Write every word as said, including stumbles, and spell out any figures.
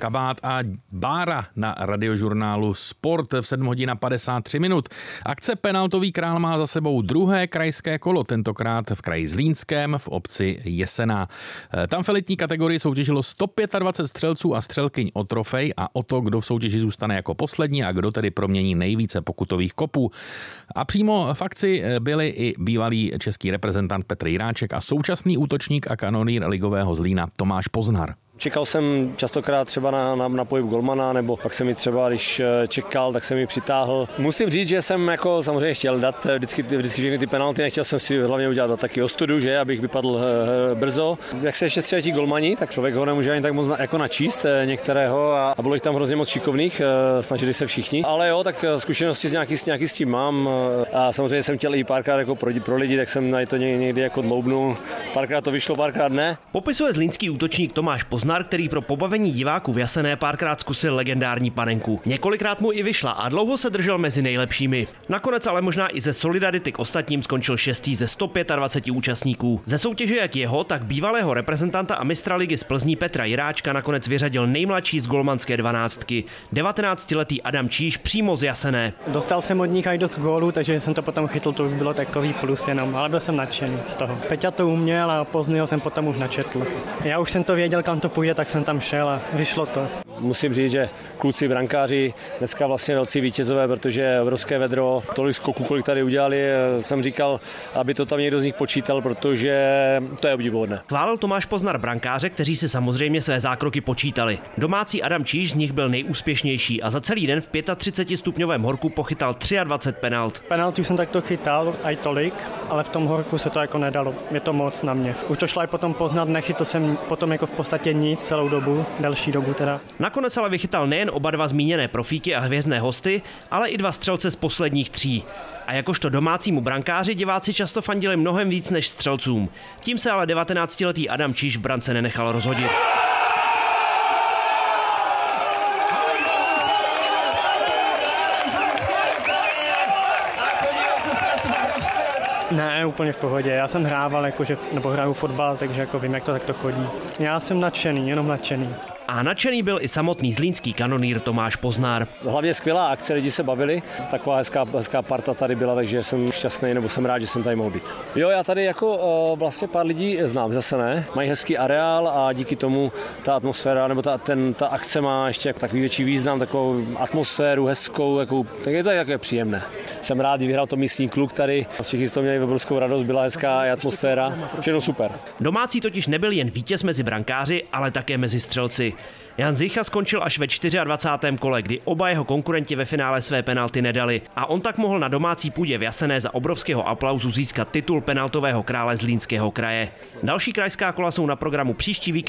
Kabát a Bára na radiožurnálu Sport v sedm hodin a padesát tři minut. Akce Penaltový král má za sebou druhé krajské kolo, tentokrát v kraji Zlínském v obci Jesená. Tam v elitní kategorii soutěžilo sto dvacet pět střelců a střelkyň o trofej a o to, kdo v soutěži zůstane jako poslední a kdo tedy promění nejvíce pokutových kopů. A přímo v akci byli i bývalý český reprezentant Petr Jiráček a současný útočník a kanonýr ligového Zlína Tomáš Poznar. Čekal jsem častokrát třeba na, na, na pohyb golmana, nebo pak se mi třeba, když čekal, tak se mi přitáhl. Musím říct, že jsem jako samozřejmě chtěl dát vždycky, vždycky všechny ty penalty, nechtěl jsem si hlavně udělat taky ostudu, že, abych vypadl brzo. Jak se ještě střílejí ti golmani, tak člověk ho nemůže ani tak moc na, jako načíst některého a, a bylo jich tam hrozně moc šikovných, snažili se všichni. Ale jo, tak zkušenosti s nějaký, s nějaký s tím mám a samozřejmě jsem chtěl i párkrát jako pro, pro lidi, tak jsem na to někdy jako dloubnul. Párkrát to vyšlo, párkrát ne. Popisuje zlínský útočník Tomáš Poznar, který pro pobavení diváků v Jasené párkrát zkusil legendární panenku. Několikrát mu i vyšla a dlouho se držel mezi nejlepšími. Nakonec ale možná i ze solidarity k ostatním skončil šestý ze sto dvacet pět účastníků. Ze soutěže jak jeho, tak bývalého reprezentanta a mistra ligy z Plzní Petra Jiráčka nakonec vyřadil nejmladší z golmanské dvanáctky, devatenáctiletý Adam Číž přímo z Jasené. Dostal jsem od nich aj dost gólů, takže jsem to potom chytl, to už bylo takový plus jenom, ale byl jsem nadšený z toho. Peťa to uměl a Poznýho jsem potom už načetl. Já už jsem to věděl, kam to půjde, tak jsem tam šel a vyšlo to. Musím říct, že kluci brankáři dneska vlastně velcí vítězové, protože obrovské vedro, tolik skoků, kolik tady udělali, jsem říkal, aby to tam někdo z nich počítal, protože to je obdivuhodné. Chválil Tomáš Poznar brankáře, kteří si samozřejmě své zákroky počítali. Domácí Adam Číž z nich byl nejúspěšnější a za celý den v třiceti pěti stupňovém horku pochytal dvacet tři penalt. Penalty už jsem takto chytal, aj tolik, ale v tom horku se to jako nedalo. Je to moc na mě. Už to šlo aj potom poznat, nechytl jsem potom jako v podstatě nic celou dobu, delší dobu teda. Nakonec ale vychytal nejen oba dva zmíněné profíky a hvězdné hosty, ale i dva střelce z posledních tří. A jakožto domácímu brankáři diváci často fandili mnohem víc než střelcům. Tím se ale devatenáctiletý Adam Číž v brance nenechal rozhodit. Ne, úplně v pohodě. Já jsem hrával, jakože, nebo hraju fotbal, takže jako vím, jak to takto chodí. Já jsem nadšený, jenom nadšený. A nadšený byl i samotný zlínský kanonýr Tomáš Poznar. Hlavně skvělá akce, lidi se bavili, taková hezká, hezká parta tady byla, takže jsem šťastný, nebo jsem rád, že jsem tady mohl být. Jo, já tady jako uh, vlastně pár lidí znám, zase ne, mají hezký areál a díky tomu ta atmosféra, nebo ta, ten, ta akce má ještě takový větší význam, takovou atmosféru hezkou, jakou, tak je to jako příjemné. Jsem rád, že vyhrál to místní kluk tady, všichni z toho měli obrovskou radost, byla hezká i atmosféra, všechno super. Domácí totiž nebyl jen vítěz mezi brankáři, ale také mezi střelci. Jan Zicha skončil až ve dvacátém čtvrtém kole, kdy oba jeho konkurenti ve finále své penalty nedali a on tak mohl na domácí půdě v Jasené za obrovského aplauzu získat titul penaltového krále Zlínského kraje. Další krajská kola jsou na programu příští víkend.